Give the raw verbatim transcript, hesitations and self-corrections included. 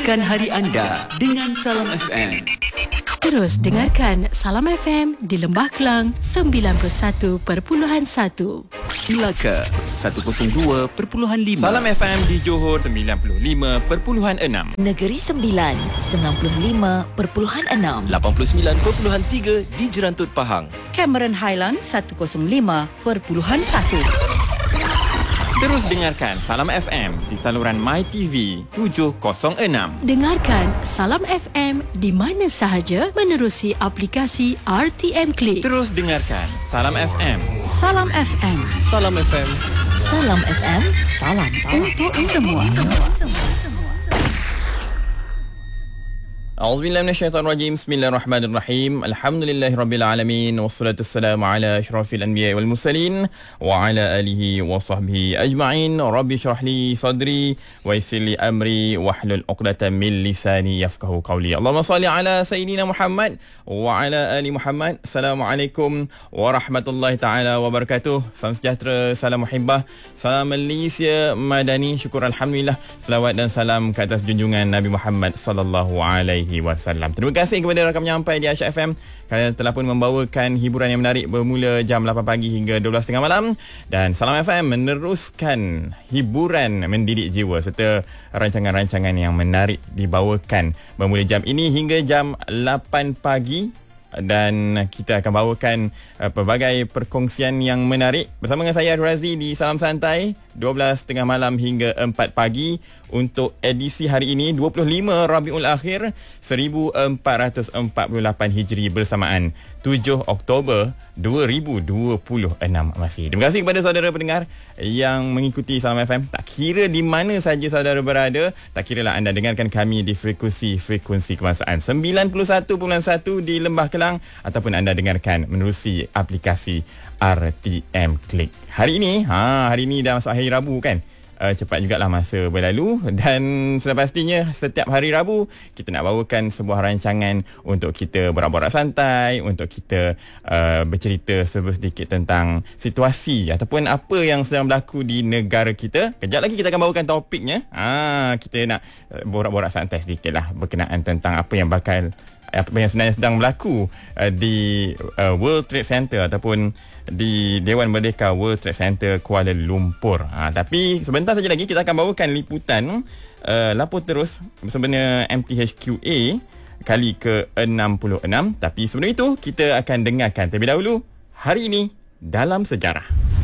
Mulakan hari anda dengan Salam F M. Terus dengarkan Salam F M di Lembah Kelang sembilan puluh satu perpuluhan satu. Melaka seratus dua perpuluhan lima. Salam F M di Johor sembilan puluh lima perpuluhan enam. Negeri Sembilan sembilan puluh lima perpuluhan enam. lapan puluh sembilan perpuluhan tiga di Jerantut Pahang. Cameron Highland seratus lima perpuluhan satu. Terus dengarkan Salam F M di saluran MyTV tujuh kosong enam. Dengarkan Salam F M di mana sahaja menerusi aplikasi R T M Click. Terus dengarkan Salam F M. Salam F M. Salam F M. Salam F M. Salam Untuk semua. A'udzubillahi minasyaitonirrajim. Bismillahirrahmanirrahim. Alhamdulillahirabbil wassalatu wassalamu ala asyrafil anbiya'i wal mursalin wa ala alihi wa sahbihi ajma'in. Rabbi shrah li sadri wa yassir li amri wahlul 'uqdatam min lisani yafqahu qawli. Allahumma shalli ala sayyidina Muhammad wa ala ali Muhammad. Assalamualaikum warahmatullahi taala wabarakatuh. Salam sejahtera, salam muhibbah, salam Malaysia Madani. Syukur alhamdulillah. Selawat dan salam ke atas junjungan Nabi Muhammad sallallahu alaihi wasallam. Terima kasih kepada rakan penyampai di Aisyah F M kerana telah pun membawakan hiburan yang menarik bermula jam lapan pagi hingga dua belas tiga puluh malam, dan Salam F M meneruskan hiburan mendidik jiwa serta rancangan-rancangan yang menarik dibawakan bermula jam ini hingga jam lapan pagi, dan kita akan bawakan uh, pelbagai perkongsian yang menarik bersama dengan saya Razi di Salam Santai dua belas tiga puluh malam hingga empat pagi untuk edisi hari ini dua puluh lima Rabiul Akhir seribu empat ratus empat puluh lapan Hijri bersamaan tujuh Oktober dua ribu dua puluh enam masih. Terima kasih kepada saudara pendengar yang mengikuti Salam F M. Tak kira di mana saja saudara berada, tak kiralah anda dengarkan kami di frekuensi-frekuensi kebangsaan sembilan puluh satu perpuluhan satu di Lembah Kelang ataupun anda dengarkan menerusi aplikasi R T M Click. Hari ini, ha, hari ini dah masuk hari Rabu kan? Uh, cepat jugalah masa berlalu, dan sudah pastinya setiap hari Rabu kita nak bawakan sebuah rancangan untuk kita borak-borak santai, untuk kita uh, bercerita sedikit tentang situasi ataupun apa yang sedang berlaku di negara kita. Kejap lagi kita akan bawakan topiknya. Ah, kita nak uh, borak-borak santai sedikitlah berkenaan tentang apa yang bakal apa yang sebenarnya sedang berlaku uh, di uh, World Trade Center ataupun di Dewan Merdeka World Trade Center Kuala Lumpur. Ha, tapi sebentar saja lagi kita akan bawakan liputan uh, lapor terus bersama M T H Q A kali ke enam puluh enam. Tapi sebelum itu kita akan dengarkan terlebih dahulu Hari Ini Dalam Sejarah.